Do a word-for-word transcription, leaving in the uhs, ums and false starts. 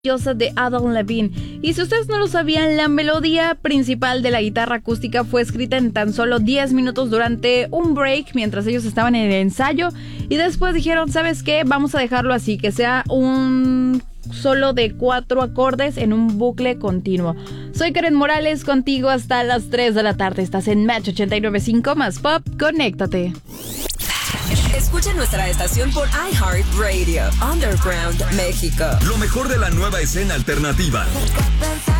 de Adam Levine. Y si ustedes no lo sabían, la melodía principal de la guitarra acústica fue escrita en tan solo diez minutos durante un break mientras ellos estaban en el ensayo, y después dijeron, ¿sabes qué? Vamos a dejarlo así, que sea un solo de cuatro acordes en un bucle continuo. Soy Karen Morales, contigo hasta las tres de la tarde. Estás en Match ochenta y nueve punto cinco más Pop. Conéctate. Escucha nuestra estación por iHeartRadio, Underground México. Lo mejor de la nueva escena alternativa.